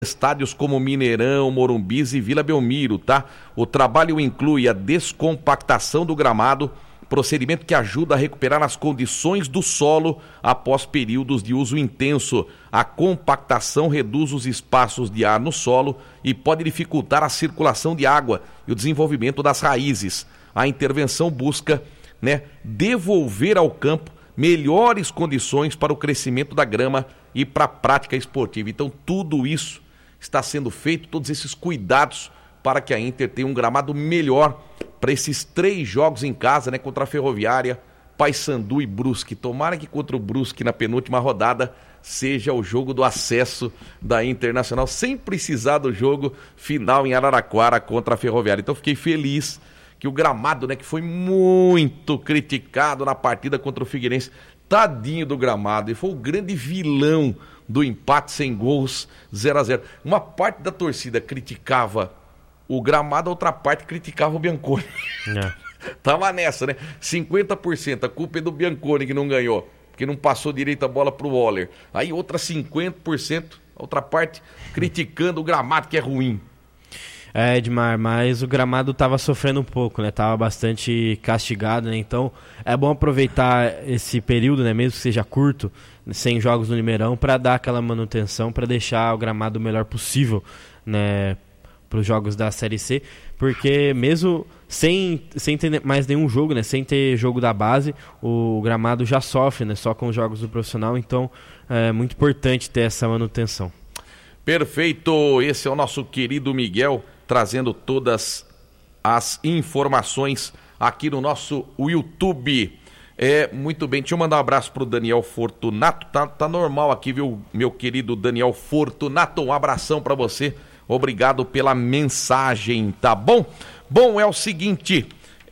estádios como Mineirão, Morumbis e Vila Belmiro, tá? O trabalho inclui a descompactação do gramado, procedimento que ajuda a recuperar as condições do solo após períodos de uso intenso. A compactação reduz os espaços de ar no solo e pode dificultar a circulação de água e o desenvolvimento das raízes. A intervenção busca, devolver ao campo melhores condições para o crescimento da grama e para a prática esportiva. Então tudo isso está sendo feito, todos esses cuidados para que a Inter tenha um gramado melhor para esses 3 jogos em casa, contra a Ferroviária, Paysandu e Brusque. Tomara que contra o Brusque na penúltima rodada seja o jogo do acesso da Internacional, sem precisar do jogo final em Araraquara contra a Ferroviária. Então fiquei feliz que o gramado, que foi muito criticado na partida contra o Figueirense, tadinho do gramado, e foi o grande vilão do empate sem gols, 0-0. Uma parte da torcida criticava o gramado, a outra parte criticava o Bianconi. Tava nessa, 50% a culpa é do Bianconi que não ganhou, porque não passou direito a bola pro Waller. Aí outra 50%, a outra parte criticando o gramado que é ruim. Edmar, mas o gramado estava sofrendo um pouco, estava bastante castigado, então é bom aproveitar esse período, mesmo que seja curto, sem jogos no Limeirão, para dar aquela manutenção, para deixar o gramado o melhor possível, para os jogos da Série C, porque mesmo sem ter mais nenhum jogo, sem ter jogo da base, o gramado já sofre, só com os jogos do profissional, então é muito importante ter essa manutenção. Perfeito, esse é o nosso querido Miguel, trazendo todas as informações aqui no nosso YouTube. Muito bem, deixa eu mandar um abraço pro Daniel Fortunato, tá normal aqui, viu, meu querido Daniel Fortunato, um abração para você, obrigado pela mensagem, tá bom? Bom, é o seguinte,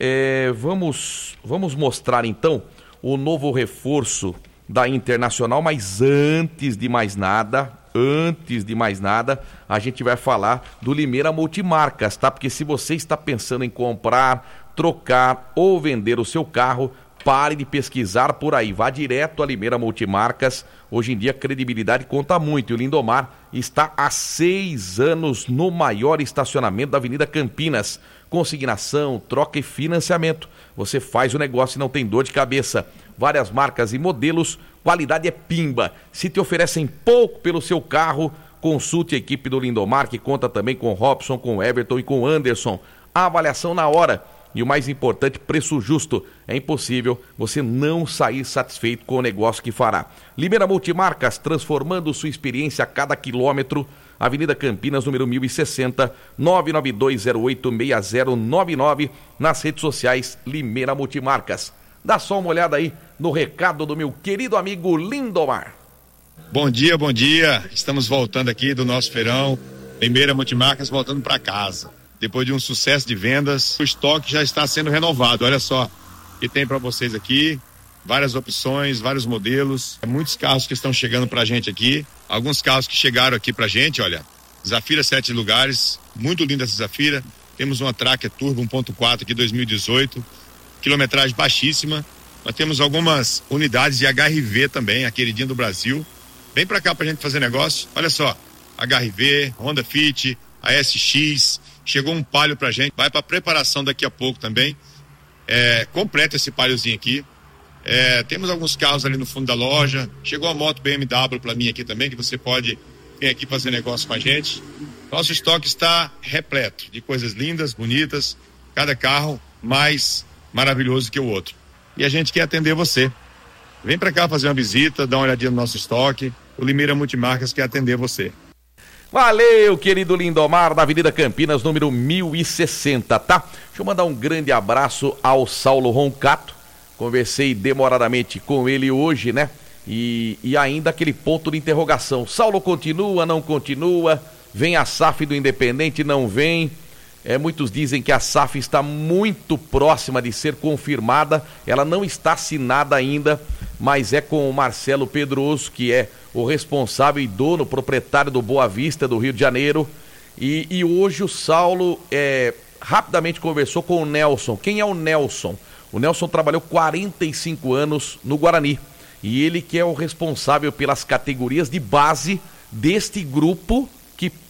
vamos mostrar então o novo reforço da Internacional, mas antes de mais nada, a gente vai falar do Limeira Multimarcas, tá? Porque se você está pensando em comprar, trocar ou vender o seu carro, pare de pesquisar por aí, vá direto a Limeira Multimarcas. Hoje em dia a credibilidade conta muito e o Lindomar está há 6 anos no maior estacionamento da Avenida Campinas. Consignação, troca e financiamento. Você faz o negócio e não tem dor de cabeça. Várias marcas e modelos, qualidade é pimba. Se te oferecem pouco pelo seu carro, consulte a equipe do Lindomar, que conta também com Robson, com Everton e com Anderson. A avaliação na hora e o mais importante, preço justo. É impossível você não sair satisfeito com o negócio que fará. Limeira Multimarcas, transformando sua experiência a cada quilômetro. Avenida Campinas, número 1060, 992086099, nas redes sociais Limeira Multimarcas. Dá só uma olhada aí no recado do meu querido amigo Lindomar. Bom dia, estamos voltando aqui do nosso feirão, Limeira Multimarcas voltando para casa. Depois de um sucesso de vendas, o estoque já está sendo renovado, olha só, que tem para vocês aqui, várias opções, vários modelos, muitos carros que estão chegando pra gente aqui, alguns carros que chegaram aqui pra gente, olha, Zafira 7 lugares, muito linda essa Zafira, temos uma Tracker Turbo 1.4 aqui 2018, quilometragem baixíssima, nós temos algumas unidades de HRV também, a queridinha do Brasil, vem pra cá pra gente fazer negócio, olha só, HRV, Honda Fit, a SX, chegou um Palio pra gente, vai pra preparação daqui a pouco também, completa esse Paliozinho aqui. Temos alguns carros ali no fundo da loja, chegou a moto BMW para mim aqui também, que você pode vir aqui fazer negócio com a gente. Nosso estoque está repleto de coisas lindas, bonitas, cada carro mais maravilhoso que o outro. E a gente quer atender você. Vem para cá fazer uma visita, dá uma olhadinha no nosso estoque, o Limeira Multimarcas quer atender você. Valeu, querido Lindomar, da Avenida Campinas, número 1060, tá? Deixa eu mandar um grande abraço ao Saulo Roncato. Conversei demoradamente com ele hoje, E ainda aquele ponto de interrogação. Saulo continua, não continua? Vem a SAF do Independente, não vem? Muitos dizem que a SAF está muito próxima de ser confirmada. Ela não está assinada ainda, mas é com o Marcelo Pedroso, que é o responsável e dono, proprietário do Boa Vista, do Rio de Janeiro. E hoje o Saulo rapidamente conversou com o Nelson. Quem é o Nelson? O Nelson trabalhou 45 anos no Guarani e ele que é o responsável pelas categorias de base deste grupo que